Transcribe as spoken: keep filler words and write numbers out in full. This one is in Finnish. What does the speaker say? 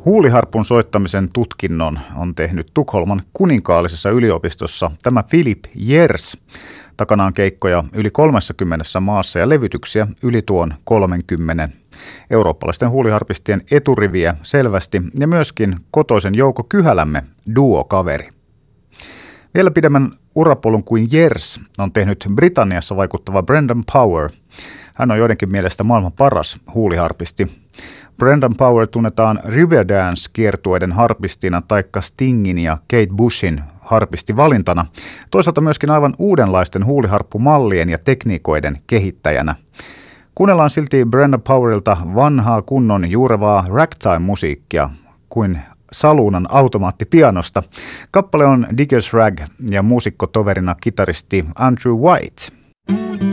Huuliharpun soittamisen tutkinnon on tehnyt Tukholman kuninkaallisessa yliopistossa tämä Philip Jers. Takana on keikkoja yli kolmessakymmenessä maassa ja levytyksiä yli tuon kolmenkymmenen. Eurooppalaisten huuliharpistien eturiviä selvästi ja myöskin kotoisen Jouko Kyhälämme duokaveri. Vielä pidemmän urapolun kuin Jers on tehnyt Britanniassa vaikuttava Brendan Power. Hän on joidenkin mielestä maailman paras huuliharpisti. Brendan Power tunnetaan Riverdance-kiertueiden harpistina taikka Stingin ja Kate Bushin harpistivalintana. Toisaalta myöskin aivan uudenlaisten huuliharppumallien ja tekniikoiden kehittäjänä. Kuunnellaan silti Brendan Powerilta vanhaa kunnon juurevaa ragtime-musiikkia kuin saluunan automaattipianosta. Kappale on Digger's Rag ja muusikkotoverina kitaristi Andrew White.